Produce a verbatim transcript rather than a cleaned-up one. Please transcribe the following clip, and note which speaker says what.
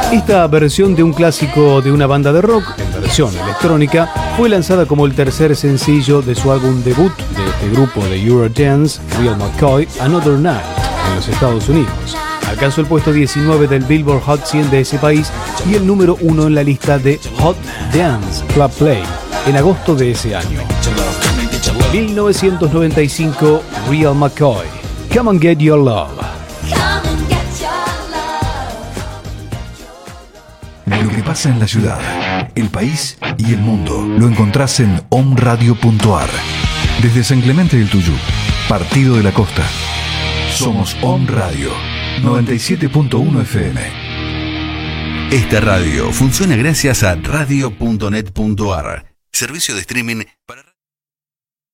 Speaker 1: Esta versión de un clásico de una banda de rock, en versión electrónica, fue lanzada como el tercer sencillo de su álbum debut de este grupo de Eurodance, Real McCoy, Another Night, en los Estados Unidos. Alcanzó el puesto diecinueve del Billboard Hot cien de ese país y el número uno en la lista de Hot Dance Club Play en agosto de ese año. mil novecientos noventa y cinco, Real McCoy, Come and Get Your Love.
Speaker 2: Lo que pasa en la ciudad, el país y el mundo lo encontrás en om radio punto a r. Desde San Clemente del Tuyú, Partido de la Costa. Somos Om Radio noventa y siete punto uno F M.
Speaker 3: Esta radio funciona gracias a radio punto net punto a r, servicio de streaming para